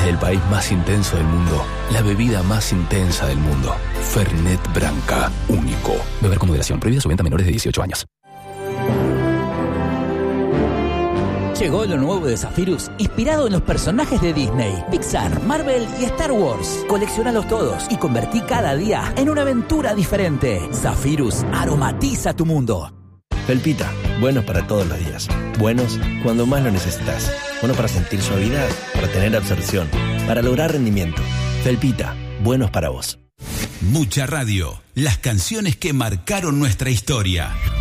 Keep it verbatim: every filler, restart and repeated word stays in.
Desde el país más intenso del mundo, la bebida más intensa del mundo. Fernet Branca, único. Beber con moderación. Prohibida su venta a menores de dieciocho años. Llegó lo nuevo de Zephyrus, inspirado en los personajes de Disney, Pixar, Marvel y Star Wars. Coleccionalos todos y convertí cada día en una aventura diferente. Zephyrus aromatiza tu mundo. Felpita, buenos para todos los días. Buenos cuando más lo necesitas. Buenos para sentir suavidad, para tener absorción, para lograr rendimiento. Felpita, buenos para vos. Mucha radio, las canciones que marcaron nuestra historia.